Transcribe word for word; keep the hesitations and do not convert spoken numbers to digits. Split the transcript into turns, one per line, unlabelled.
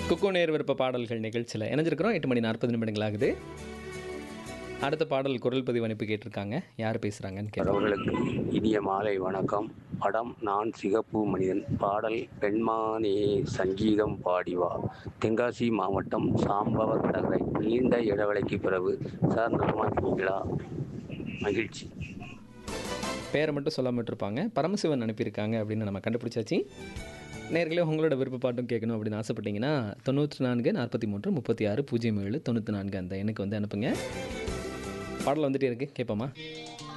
குக்கு நேர் விருப்ப பாடல்கள் நிகழ்ச்சியில் இணைஞ்சிருக்கிறோம். எட்டு மணி நாற்பது நிமிடங்கள் ஆகுது. அடுத்த பாடல் குரல் பதிவு அனுப்பி கேட்டிருக்காங்க. யார் பேசுகிறாங்கன்னு கேட்கலாம்.
அவர்களுக்கு இனிய மாலை வணக்கம். படம் நான் சிகப்பு மனிதன். பாடல் பெண்மானே சங்கீதம் பாடிவா. தென்காசி மாவட்டம் சாம்பவர் நகரை. நீண்ட இடைவெளிக்கு பிறகு சார் நலமா இருக்கீங்களா? மகிழ்ச்சி.
பேரை மட்டும் சொல்லாமல் விட்டுருப்பாங்க. பரமசிவன் அனுப்பியிருக்காங்க அப்படின்னு நம்ம கண்டுபிடிச்சாச்சு. நேர்களே உங்களோட விருப்ப பாட்டும் கேட்கணும் அப்படின்னு ஆசைப்பட்டீங்கன்னா தொண்ணூற்றி நான்கு நாற்பத்தி மூன்று முப்பத்தி ஆறு பூஜ்ஜியம் ஏழு தொண்ணூற்றி நான்கு அந்த எண்ணுக்கு வந்து அனுப்புங்க. பாடல் வந்துட்டே இருக்கு, கேட்போமா?